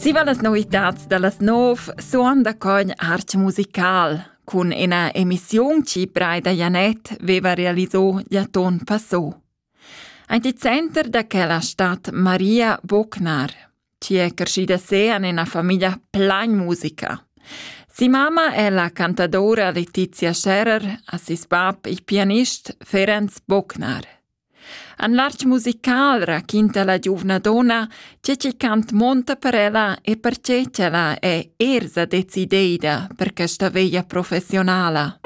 Si va las novitats da las 9 suon da cogn art musical, cun una emissiun ci Braida Janet veva realisò Jaton Passò. Ein di center da quella stat Maria Buchner, ci è crescida se in una famiglia plain musica. Si mamma è la cantadora Letizia Scherer, a sis pap il pianist Ferenc Buchner. An l'arch musical racconta la giovna donna che ci cant monta per ella e perché ce la è ersa decidida per questa via professionale.